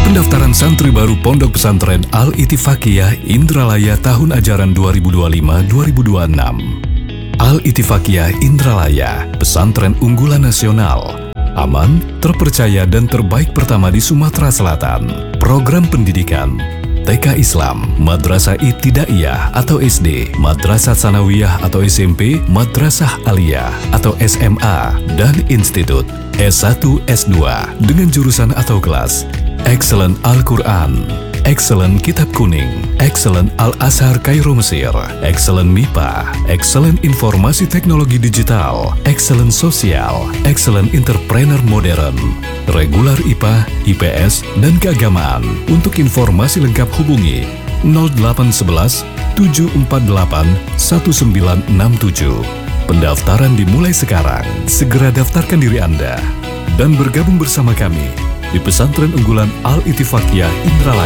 Pendaftaran santri baru Pondok Pesantren Al-Ittifaqiyah Indralaya tahun ajaran 2025-2026. Al-Ittifaqiyah Indralaya, pesantren unggulan nasional, aman, terpercaya dan terbaik pertama di Sumatera Selatan. Program pendidikan TK Islam, Madrasah Ibtidaiyah atau SD, Madrasah Tsanawiyah atau SMP, Madrasah Aliyah atau SMA, dan Institut S1, S2 dengan jurusan atau kelas Excellent Al-Quran, Excellent Kitab Kuning, Excellent Al-Azhar Kairo Mesir, Excellent MIPA, Excellent Informasi Teknologi Digital, Excellent Sosial, Excellent Entrepreneur Modern, Regular IPA, IPS, dan Keagamaan. Untuk informasi lengkap hubungi 0811 748 1967. Pendaftaran dimulai sekarang. Segera daftarkan diri Anda dan bergabung bersama kami di Pesantren Unggulan Al-Ittifaqiyah Indralaya.